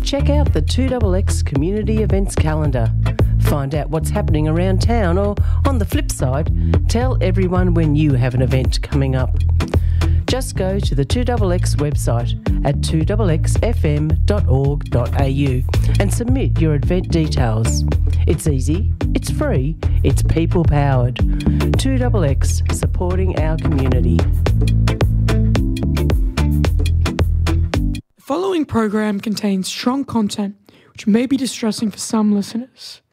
Check out the 2XX Community Events Calendar. Find out what's happening around town, or on the flip side, tell everyone when you have an event coming up. Just go to the 2XX website at 2xfm.org.au and submit your event details. It's easy, it's free, it's people-powered. 2XX, supporting our community. The following program contains strong content which may be distressing for some listeners.